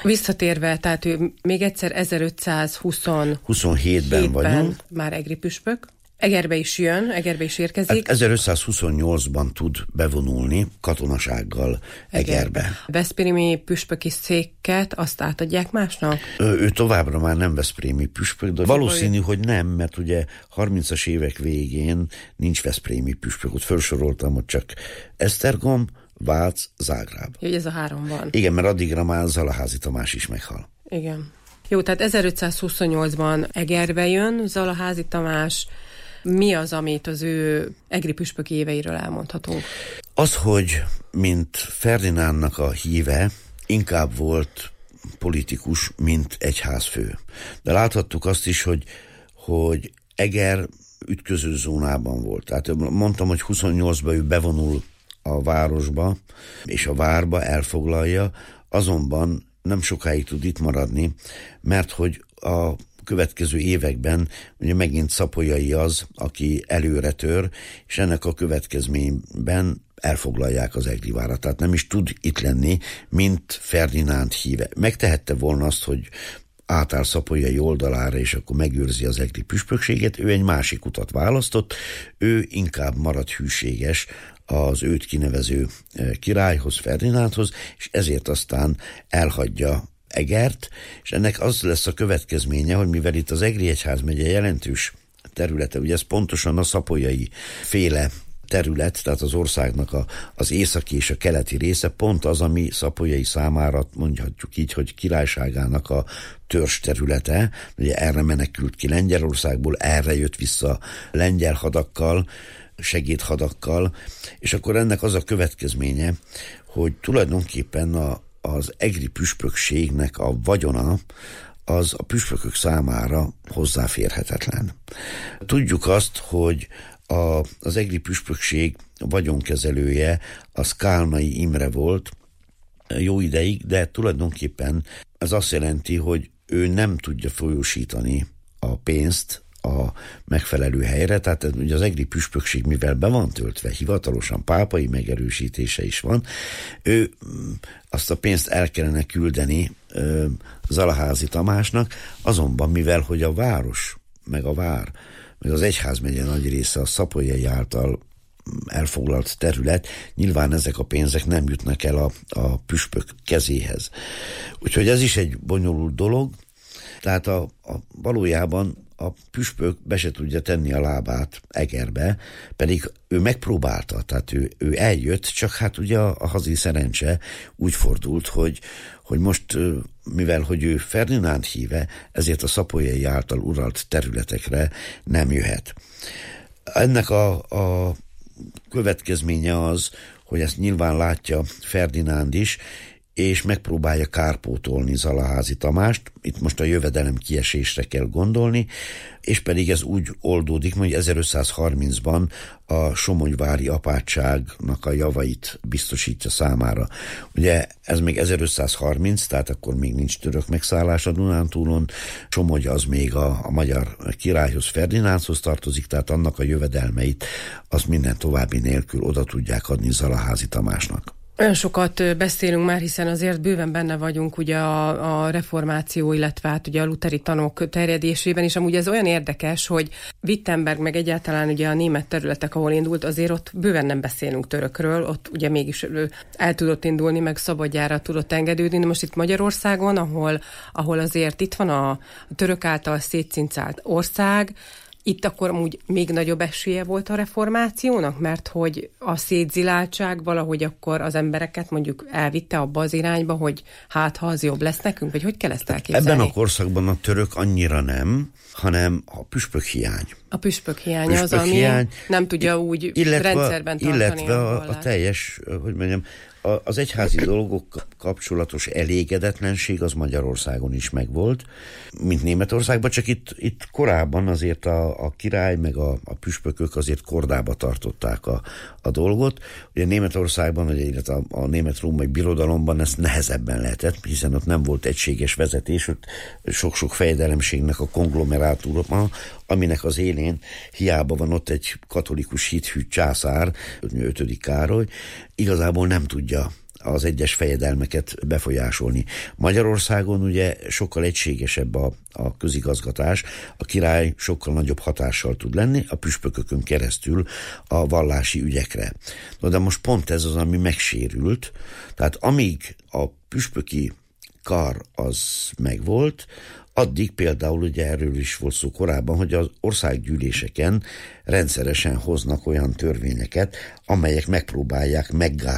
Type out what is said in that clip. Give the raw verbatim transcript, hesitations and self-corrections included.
Visszatérve, tehát ő még egyszer ezerötszázhuszonhétben vagyunk. Már egri püspök. Egerbe is jön, Egerbe is érkezik. Hát ezerötszázhuszonnyolcban tud bevonulni katonasággal Egerbe. Eger. Veszprémi püspöki széket azt átadják másnak? Ő, ő továbbra már nem veszprémi püspök, de valószínű, hogy nem, mert ugye harmincas évek végén nincs veszprémi püspök. Ott felsoroltam, hogy csak Esztergom, Vác, Zágráb. Jó, ez a három van. Igen, mert addigra már Zalaházi Tamás is meghal. Igen. Jó, tehát ezerötszázhuszonnyolcban Egerbe jön Zalaházi Tamás. Mi az, amit az ő egri püspöki éveiről elmondhatunk? Az, hogy mint Ferdinándnak a híve, inkább volt politikus, mint egyházfő. De láthattuk azt is, hogy, hogy Eger ütköző zónában volt. Tehát mondtam, hogy huszonnyolcban ő bevonul a városba, és a várba elfoglalja, azonban nem sokáig tud itt maradni, mert hogy a következő években ugye megint Szapolyai az, aki előre tör, és ennek a következményben elfoglalják az egri várat. Tehát nem is tud itt lenni, mint Ferdinánd híve. Megtehette volna azt, hogy átáll Szapolyai oldalára, és akkor megőrzi az egri püspökséget. Ő egy másik utat választott, ő inkább marad hűséges az őt kinevező királyhoz, Ferdinándhoz, és ezért aztán elhagyja Egert, és ennek az lesz a következménye, hogy mivel itt az Egri egyházmegye jelentős területe, ugye ez pontosan a szapolyai féle terület, tehát az országnak a, az északi és a keleti része pont az, ami Szapolyai számára mondhatjuk így, hogy királyságának a törzs területe, ugye erre menekült ki Lengyelországból, erre jött vissza lengyel hadakkal, segédhadakkal, és akkor ennek az a következménye, hogy tulajdonképpen a az egri püspökségnek a vagyona az a püspökök számára hozzáférhetetlen. Tudjuk azt, hogy a, az egri püspökség vagyonkezelője az Kálnai Imre volt jó ideig, de tulajdonképpen ez azt jelenti, hogy ő nem tudja folyósítani a pénzt a megfelelő helyre, tehát ugye az egri püspökség, mivel be van töltve, hivatalosan pápai megerősítése is van, ő azt a pénzt el kellene küldeni ö, Zalaházi Tamásnak, azonban mivel, hogy a város, meg a vár, meg az egyházmegye nagy része a Szapolyai által elfoglalt terület, nyilván ezek a pénzek nem jutnak el a, a püspök kezéhez. Úgyhogy ez is egy bonyolult dolog, tehát a, a valójában a püspök be se tudja tenni a lábát Egerbe, pedig ő megpróbálta, tehát ő, ő eljött, csak hát ugye a, a hazi szerencse úgy fordult, hogy, hogy most, mivel hogy ő Ferdinánd híve, ezért a Szapolyai által uralt területekre nem jöhet. Ennek a, a következménye az, hogy ezt nyilván látja Ferdinánd is, és megpróbálja kárpótolni Zalaházi Tamást. Itt most a jövedelem kiesésre kell gondolni, és pedig ez úgy oldódik, hogy ezerötszázharmincban a somogyvári apátságnak a javait biztosítja számára. Ugye ez még ezerötszázharminc, tehát akkor még nincs török megszállás a Dunántúlon, Somogy az még a, a magyar királyhoz, Ferdinándhoz tartozik, tehát annak a jövedelmeit az minden további nélkül oda tudják adni Zalaházi Tamásnak. Olyan sokat beszélünk már, hiszen azért bőven benne vagyunk ugye a, a reformáció, illetve hát ugye a luteri tanok terjedésében, és amúgy ez olyan érdekes, hogy Wittenberg meg egyáltalán ugye a német területek, ahol indult, azért ott bőven nem beszélünk törökről, ott ugye mégis el tudott indulni, meg szabadjára tudott engedődni, de most itt Magyarországon, ahol, ahol azért itt van a, a török által szétszincált ország, itt akkor amúgy még nagyobb esélye volt a reformációnak, mert hogy a szétziláltság valahogy akkor az embereket mondjuk elvitte abba az irányba, hogy hát ha az jobb lesz nekünk, vagy hogy kell ezt elképzelni? Ebben a korszakban a török annyira nem, hanem a püspök hiány. A püspök hiány püspök az, ami hiány, nem tudja úgy illetve, rendszerben tartani. Illetve a, a, a teljes, hogy mondjam, az egyházi dolgok kapcsolatos elégedetlenség az Magyarországon is megvolt, mint Németországban, csak itt, itt korábban azért a, a király meg a, a püspökök azért kordába tartották a, a dolgot. Ugye Németországban, illetve a, a német-római birodalomban ezt nehezebben lehetett, hiszen ott nem volt egységes vezetés, ott sok-sok fejedelemségnek a konglomerátuma, aminek az élén hiába van ott egy katolikus hithű császár, ötödik Károly, igazából nem tudja az egyes fejedelmeket befolyásolni. Magyarországon ugye sokkal egységesebb a, a közigazgatás, a király sokkal nagyobb hatással tud lenni a püspökökön keresztül a vallási ügyekre. No, de most pont ez az, ami megsérült, tehát amíg a püspöki kar az megvolt, addig például, ugye erről is volt szó korábban, hogy az országgyűléseken rendszeresen hoznak olyan törvényeket, amelyek megpróbálják meggásolni